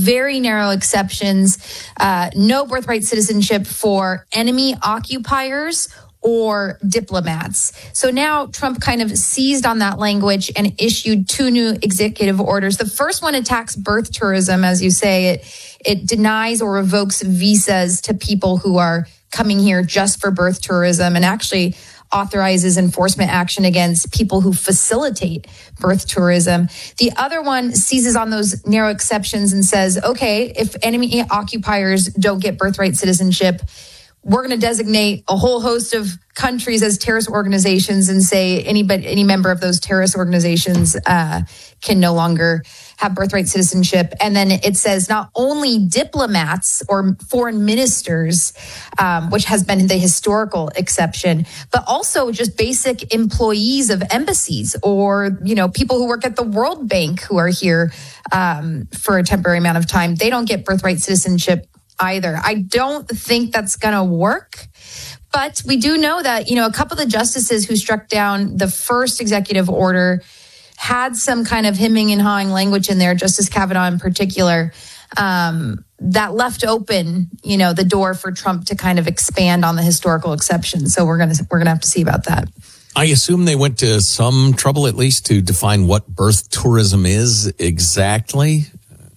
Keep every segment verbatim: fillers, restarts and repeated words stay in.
very narrow exceptions, uh, no birthright citizenship for enemy occupiers or diplomats. So now Trump kind of seized on that language and issued two new executive orders. The first one attacks birth tourism, as you say. It, it denies or revokes visas to people who are coming here just for birth tourism, and actually authorizes enforcement action against people who facilitate birth tourism. The other one seizes on those narrow exceptions and says, okay, if enemy occupiers don't get birthright citizenship, we're going to designate a whole host of countries as terrorist organizations and say anybody, any member of those terrorist organizations uh, can no longer have birthright citizenship. And then it says not only diplomats or foreign ministers, um, which has been the historical exception, but also just basic employees of embassies or, you know, people who work at the World Bank who are here um, for a temporary amount of time. They don't get birthright citizenship either. I don't think that's going to work. But we do know that, you know, a couple of the justices who struck down the first executive order had some kind of hemming and hawing language in there, Justice Kavanaugh in particular, um, that left open, you know, the door for Trump to kind of expand on the historical exception. So we're going to we're going to have to see about that. I assume they went to some trouble at least to define what birth tourism is exactly.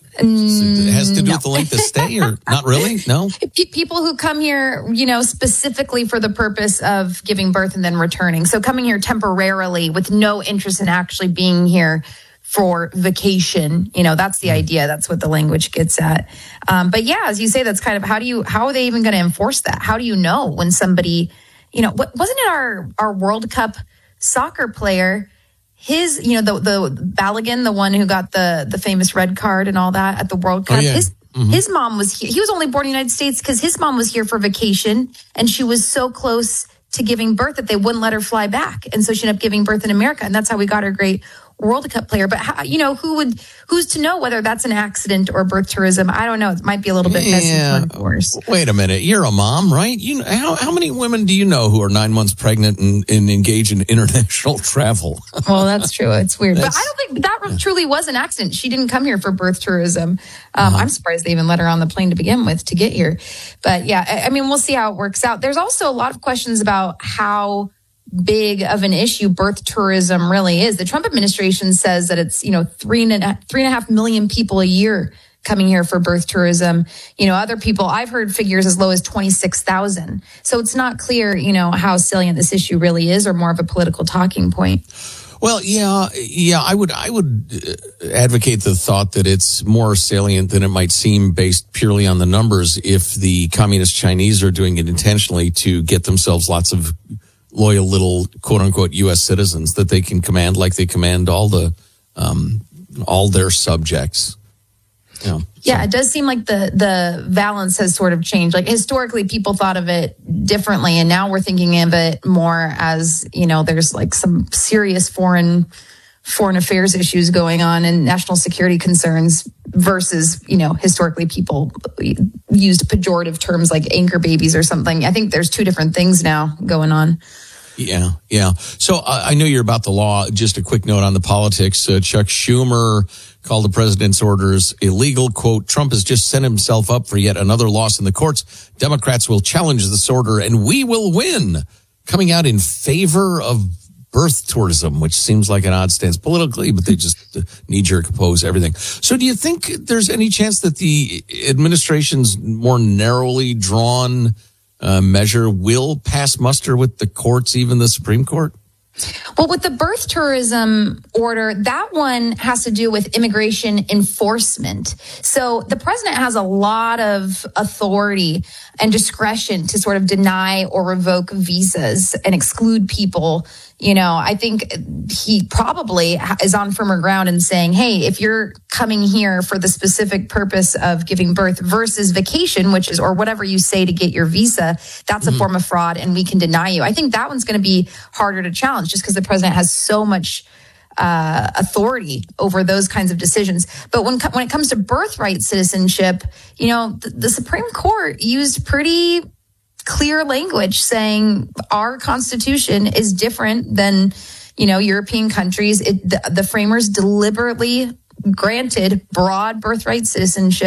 It has to do no. with the length of stay, or not really? No? People who come here, you know, specifically for the purpose of giving birth and then returning. So coming here temporarily with no interest in actually being here for vacation. You know, that's the idea. That's what the language gets at. Um, but yeah, as you say, that's kind of how do you, how are they even going to enforce that? How do you know when somebody, you know, what, wasn't it our, our World Cup soccer player? His, you know, the the Balogun, the one who got the the famous red card and all that at the World Cup. Oh, yeah. His mm-hmm. his mom was here. He was only born in the United States because his mom was here for vacation, and she was so close to giving birth that they wouldn't let her fly back, and so she ended up giving birth in America, and that's how we got her great World Cup player. But how, you know, who would who's to know whether that's an accident or birth tourism? I don't know. It might be a little bit messy yeah. to enforce. Wait a minute. You're a mom, right? You know, how how many women do you know who are nine months pregnant and, and engage in international travel? Well, that's true. It's weird. That's, but I don't think that yeah. truly was an accident. She didn't come here for birth tourism. Um, uh-huh. I'm surprised they even let her on the plane to begin with to get here. But yeah, I, I mean, we'll see how it works out. There's also a lot of questions about how big of an issue birth tourism really is. The Trump administration says that it's, you know, three and a, three and a half million people a year coming here for birth tourism. You know, other people, I've heard figures as low as twenty-six thousand. So it's not clear, you know, how salient this issue really is, or more of a political talking point. Well, yeah, yeah, I would, I would advocate the thought that it's more salient than it might seem based purely on the numbers if the communist Chinese are doing it intentionally to get themselves lots of loyal little quote unquote U S citizens that they can command like they command all the, um, all their subjects. You know, yeah, so. It does seem like the the balance has sort of changed. Like historically, people thought of it differently, and now we're thinking of it more as, you know, there's like some serious foreign foreign affairs issues going on and national security concerns versus, you know, historically people used pejorative terms like anchor babies or something. I think there's two different things now going on. Yeah, yeah. So uh, I know you're about the law. Just a quick note on the politics. Uh, Chuck Schumer called the president's orders illegal. Quote, Trump has just set himself up for yet another loss in the courts. Democrats will challenge this order and we will win. Coming out in favor of birth tourism, which seems like an odd stance politically, but they just uh, knee-jerk oppose everything. So do you think there's any chance that the administration's more narrowly drawn uh, measure will pass muster with the courts, even the Supreme Court? Well, with the birth tourism order, that one has to do with immigration enforcement. So the president has a lot of authority and discretion to sort of deny or revoke visas and exclude people. You know, I think he probably is on firmer ground in saying, hey, if you're coming here for the specific purpose of giving birth versus vacation, which is, or whatever you say to get your visa, that's a mm-hmm. form of fraud and we can deny you. I think that one's going to be harder to challenge just because the president has so much uh, authority over those kinds of decisions. But when, when it comes to birthright citizenship, you know, the, the Supreme Court used pretty clear language saying our Constitution is different than, you know, European countries. It, the, the framers deliberately granted broad birthright citizenship